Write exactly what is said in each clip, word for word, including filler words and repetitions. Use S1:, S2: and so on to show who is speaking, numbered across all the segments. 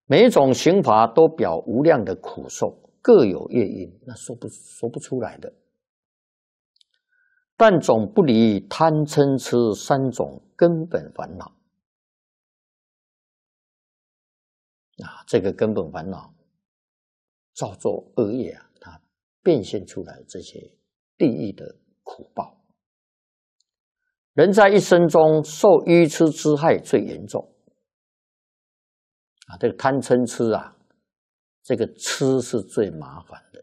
S1: 每一种刑罚都表无量的苦受，各有业因，那说不说不出来的。但总不离贪嗔痴三种根本烦恼啊！这个根本烦恼，造作恶业啊，它变现出来这些地狱的苦报。人在一生中受愚痴之害最严重啊！这个贪嗔痴啊，这个痴是最麻烦的。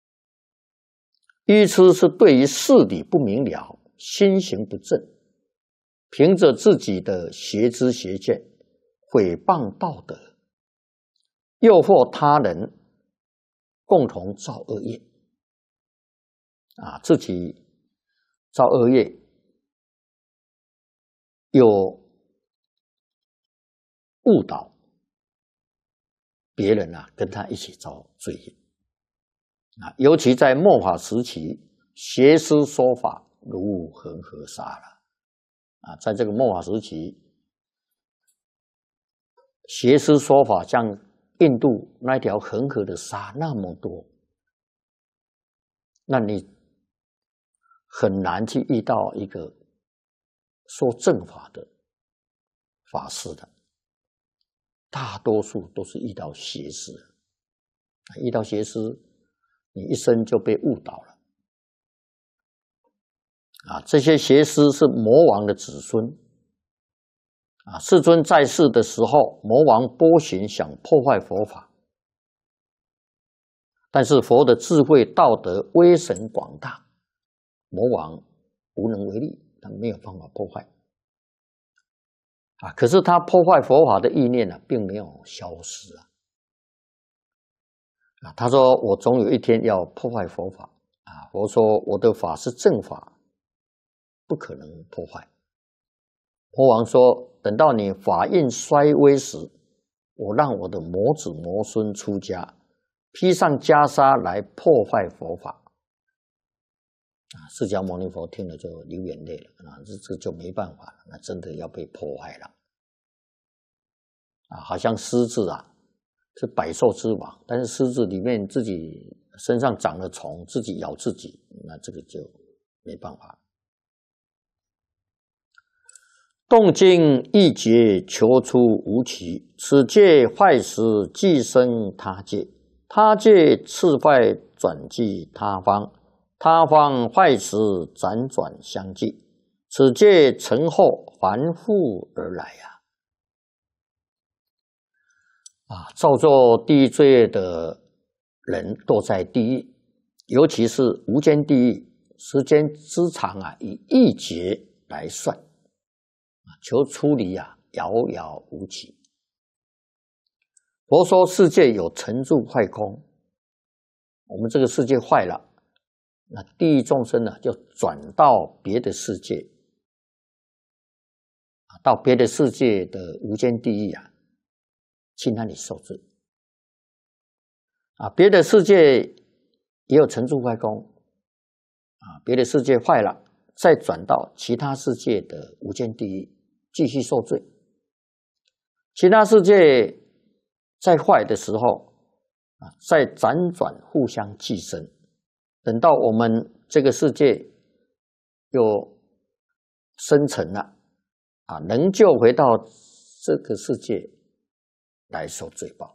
S1: 愚痴是对于事理不明了，心行不正，凭着自己的邪知邪见，毁谤道德，诱惑他人共同造恶业啊，自己造恶业，又误导别人啊，跟他一起造罪业啊。尤其在末法时期，邪师说法如恒河沙了啊。在这个末法时期，邪师说法像印度那条恒河的沙那么多，那你很难去遇到一个说正法的法师的，大多数都是遇到邪师，遇到邪师，你一生就被误导了啊！这些邪师是魔王的子孙啊！世尊在世的时候，魔王波旬想破坏佛法，但是佛的智慧、道德、威神广大，魔王无能为力，他没有办法破坏啊！可是他破坏佛法的意念呢、啊，并没有消失啊！啊，他说：“我总有一天要破坏佛法啊！”佛说：“我的法是正法，不可能破坏。”魔王说：“等到你法印衰微时，我让我的魔子魔孙出家，披上袈裟来破坏佛法。”啊，释迦牟尼佛听了就流眼泪了啊！这这就没办法了，那真的要被破坏了啊！好像狮子啊，是百兽之王，但是狮子里面自己身上长了虫，自己咬自己，那这个就没办法。动静一劫，求出无期。此界坏时，即生他界；他界次坏，转即他方；他方坏时，辗转相继。此界成后，反复而来呀！啊，造作地狱罪业的人堕在地狱，尤其是无间地狱，时间之长啊，以一劫来算。求出离啊，遥遥无期。佛说世界有成住坏空，我们这个世界坏了，那地狱众生呢，就转到别的世界，到别的世界的无间地狱啊，去那里受罪。啊，别的世界也有成住坏空，啊，别的世界坏了，再转到其他世界的无间地狱继续受罪。其他世界在坏的时候啊，再辗转互相寄生，等到我们这个世界又生成了啊，能救回到这个世界来受罪报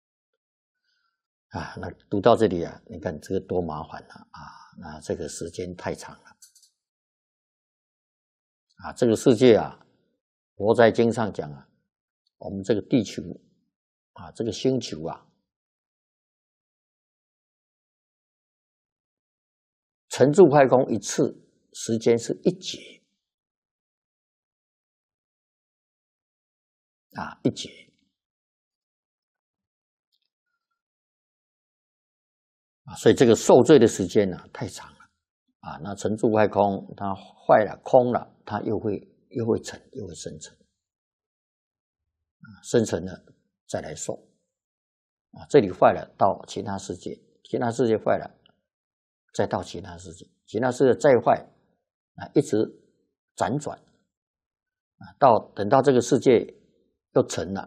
S1: 啊。那读到这里啊，你看这个多麻烦了啊！那这个时间太长了啊，这个世界啊，佛在经上讲啊，我们这个地球啊，这个星球啊，成住坏空一次时间是一劫啊，一劫啊，所以这个受罪的时间呢、啊、太长了啊。那成住坏空，它坏了空了，它又会又会成，又会生成。生成了再来受啊，这里坏了到其他世界，其他世界坏了再到其他世界，其他世界再坏啊，一直辗转啊，到等到这个世界又成了